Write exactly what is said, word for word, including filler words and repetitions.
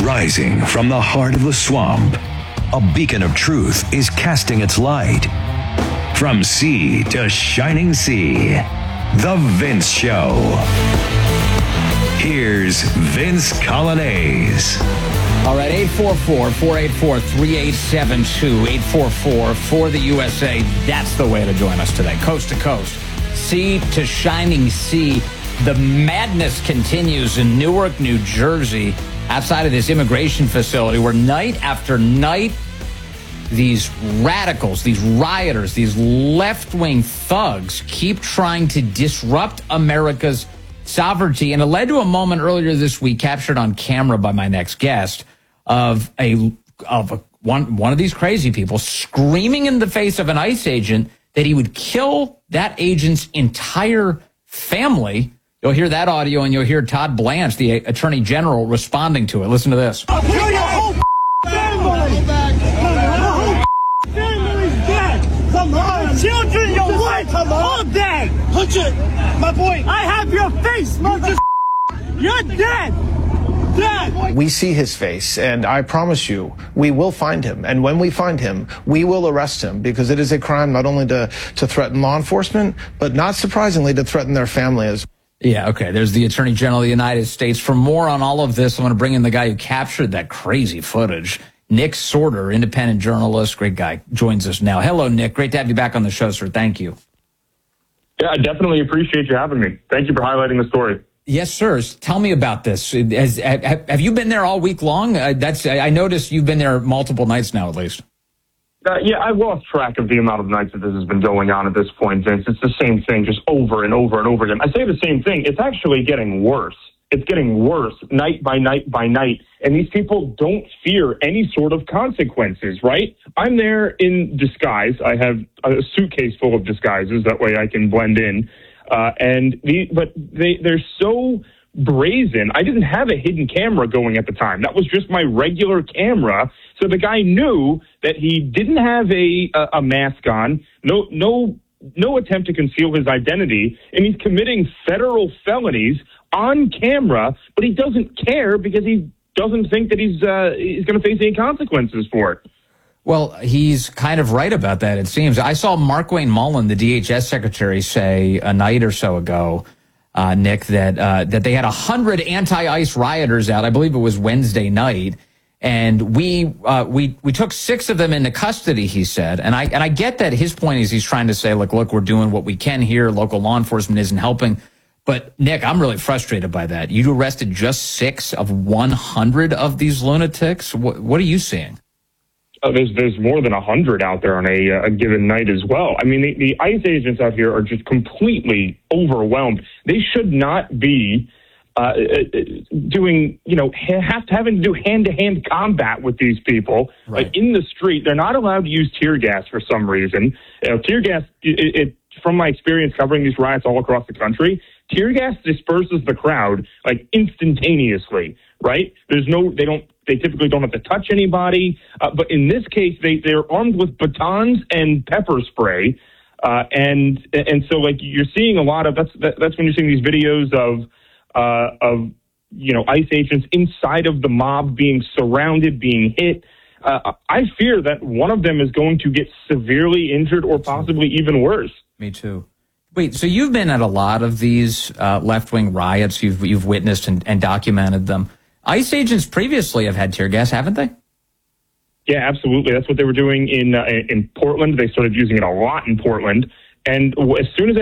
Rising from the heart of the swamp, a beacon of truth is casting its light. From sea to shining sea, The Vince Show. Here's Vince Coglianese. All right, eight four four, four eight four, three eight seven two, eight four four for the U S A. That's the way to join us today. Coast to coast, sea to shining sea. The madness continues in Newark, New Jersey, outside of this immigration facility where night after night, these radicals, these rioters, these left-wing thugs keep trying to disrupt America's sovereignty. And it led to a moment earlier this week captured on camera by my next guest of a of a, one one of these crazy people screaming in the face of an ICE agent that he would kill that agent's entire family. You'll hear that audio, and you'll hear Todd Blanche, the Attorney General, responding to it. Listen to this. I'll kill your whole family. Your whole family's dead. Come on. Children, your wife, all dead. Punch it. My boy. I have your face, mother. You're dead. Dead. We see his face, and I promise you, we will find him. And when we find him, we will arrest him, because it is a crime not only to, to threaten law enforcement, but not surprisingly to threaten their family as well. Yeah, okay. There's the Attorney General of the United States. For more on all of this, I'm going to bring in the guy who captured that crazy footage. Nick Sorter, independent journalist, great guy, joins us now. Hello, Nick. Great to have you back on the show, sir. Thank you. Yeah, I definitely appreciate you having me. Thank you for highlighting the story. Yes, sir. Tell me about this. Has, have you been there all week long? Uh, that's I noticed you've been there multiple nights now, at least. Uh, yeah, I've lost track of the amount of nights that this has been going on at this point, Vince. It's the same thing just over and over and over again. I say the same thing. It's actually getting worse. It's getting worse night by night by night. And these people don't fear any sort of consequences, right? I'm there in disguise. I have a suitcase full of disguises. That way I can blend in. Uh, and the, but they, they're so brazen. I didn't have a hidden camera going at the time. That was just my regular camera. So the guy knew that he didn't have a, a, a mask on, no, no, no attempt to conceal his identity, and he's committing federal felonies on camera, but he doesn't care because he doesn't think that he's, uh, he's going to face any consequences for it. Well, he's kind of right about that, it seems. I saw Markwayne Mullin, the D H S secretary, say a night or so ago, uh, Nick, that uh, that they had one hundred anti-ICE rioters out. I believe it was Wednesday night. And we uh, we we took six of them into custody, he said. And I and I get that his point is he's trying to say, look, look, we're doing what we can here. Local law enforcement isn't helping. But, Nick, I'm really frustrated by that. You arrested just six of one hundred of these lunatics? What, what are you seeing? Uh, there's there's more than one hundred out there on a, uh, a given night as well. I mean, the, the ICE agents out here are just completely overwhelmed. They should not be uh, doing, you know, have to having to do hand-to-hand combat with these people. Right. Like in the street, they're not allowed to use tear gas for some reason. You know, tear gas, it, it, from my experience covering these riots all across the country, tear gas disperses the crowd like instantaneously, right? There's no, they don't, they typically don't have to touch anybody. Uh, but in this case, they, they're armed with batons and pepper spray. Uh, and, and so like you're seeing a lot of, that's, that, that's when you're seeing these videos of, uh, of, you know, ICE agents inside of the mob being surrounded, being hit. Uh, I fear that one of them is going to get severely injured or possibly even worse. Me too. Wait, so you've been at a lot of these uh, left-wing riots. You've you've witnessed and, and documented them. ICE agents previously have had tear gas, haven't they? Yeah, absolutely. That's what they were doing in uh, in Portland. They started using it a lot in Portland. And as soon as